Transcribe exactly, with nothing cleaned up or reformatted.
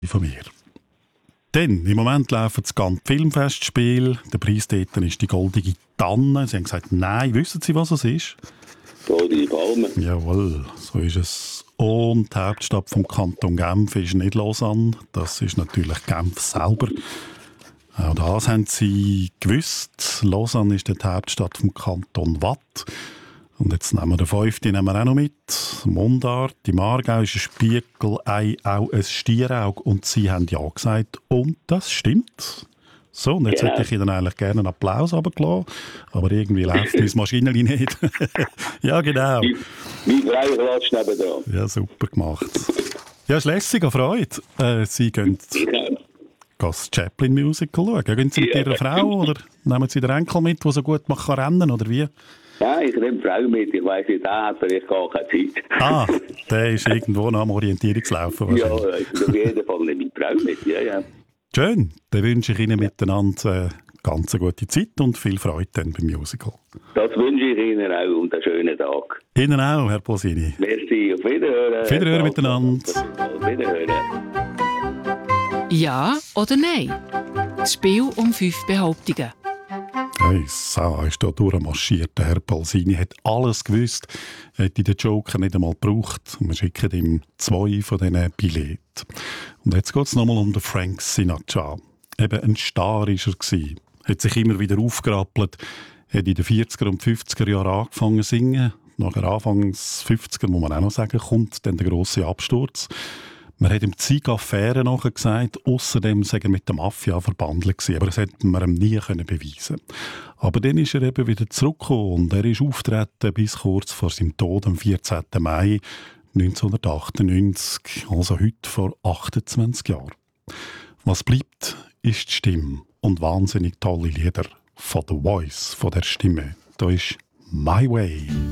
von mir. Denn im Moment laufen das ganze Filmfestspiel. Der Preis dort ist die Goldige Tanne. Sie haben gesagt, nein, wissen Sie, was es ist? Goldene Palme. Jawohl, so ist es. Und die Hauptstadt vom Kanton Genf ist nicht Lausanne. Das ist natürlich Genf selber. Auch das haben Sie gewusst. Lausanne ist die Hauptstadt vom Kanton Waadt. Und jetzt nehmen wir den fünften nehmen wir auch noch mit. Mundart, im Aargau ist ein Spiegelei auch ein Stierauge. Und Sie haben ja gesagt, und das stimmt. So, und jetzt Genau. hätte ich Ihnen eigentlich gerne einen Applaus runtergelassen, aber irgendwie läuft mein Maschinenli nicht. Ja, genau. Mein Frau klatscht nebendran. Ja, super gemacht. Ja, ist lässig, eine Freude. Äh, Sie gehen Genau. das Chaplin-Musical schauen. Gehen Sie mit Ja, Ihrer Frau oder nehmen Sie den Enkel mit, der so gut man kann rennen, oder wie? Nein, ich nehme die Frau mit. Ich weiss nicht, der hat vielleicht gar keine Zeit. Ah, der ist irgendwo noch am Orientierungslaufen. Ja, wahrscheinlich. also auf jeden Fall nehme ich die Frau mit. Ja, ja. Schön, dann wünsche ich Ihnen miteinander äh, ganz eine gute Zeit und viel Freude dann beim Musical. Das wünsche ich Ihnen auch und einen schönen Tag. Ihnen auch, Herr Posini. Merci, auf Wiederhören. Auf Wiederhören miteinander. Auf Wiederhören. Ja oder nein? Das Spiel um fünf Behauptungen. Hey, so ist da durchmarschiert. Der Herr Polsini hat alles gewusst, hätte den Joker nicht einmal gebraucht. Und wir schicken ihm zwei von diesen Billetten. Und jetzt geht es nochmal um den Frank Sinatra. Eben ein Star war er gewesen. Hat sich immer wieder aufgerappelt. Hat in den vierziger und fünfziger Jahren angefangen zu singen. Nachher Anfangs fünfziger, muss man auch noch sagen, kommt dann der grosse Absturz. Man hat ihm zig Affären nachher gesagt, außerdem sei er mit der Mafia verbandelt gewesen, aber das hätte man ihm nie können beweisen. Aber dann ist er eben wieder zurückgekommen und er ist auftreten bis kurz vor seinem Tod am vierzehnten Mai neunzehnhundertachtundneunzig, also heute vor achtundzwanzig Jahren. Was bleibt, ist die Stimme und wahnsinnig tolle Lieder von The Voice, von der Stimme. Da ist My Way.